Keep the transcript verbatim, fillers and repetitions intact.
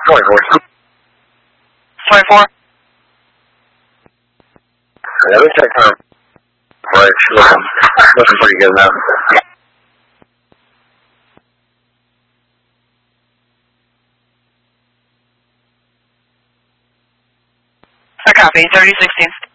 twenty-four. twenty-four? Yeah, we check time. Right, looking, looking pretty good now. I copy, thirty sixteen.